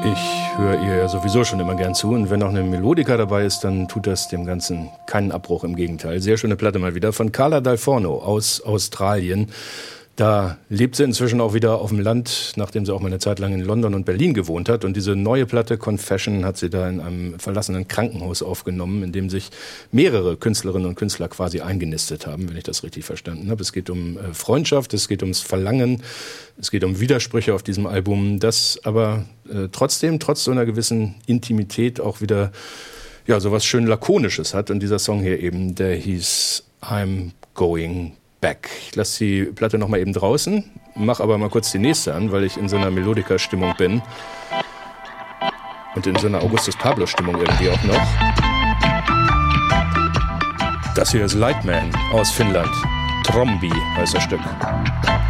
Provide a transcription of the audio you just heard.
Ich höre ihr ja sowieso schon immer gern zu und wenn noch eine Melodika dabei ist, dann tut das dem Ganzen keinen Abbruch, im Gegenteil. Sehr schöne Platte mal wieder von Carla Dal Forno aus Australien. Da lebt sie inzwischen auch wieder auf dem Land, nachdem sie auch mal eine Zeit lang in London und Berlin gewohnt hat. Und diese neue Platte Confession hat sie da in einem verlassenen Krankenhaus aufgenommen, in dem sich mehrere Künstlerinnen und Künstler quasi eingenistet haben, wenn ich das richtig verstanden habe. Es geht um Freundschaft, es geht ums Verlangen, es geht um Widersprüche auf diesem Album, das aber trotzdem, trotz so einer gewissen Intimität auch wieder ja sowas schön Lakonisches hat. Und dieser Song hier eben, der hieß I'm Going Back. Ich lasse die Platte noch mal eben draußen, mache aber mal kurz die nächste an, weil ich in so einer Melodika-Stimmung bin. Und in so einer Augustus-Pablo-Stimmung irgendwie auch noch. Das hier ist Lightman aus Finnland. Trombi heißt das Stück.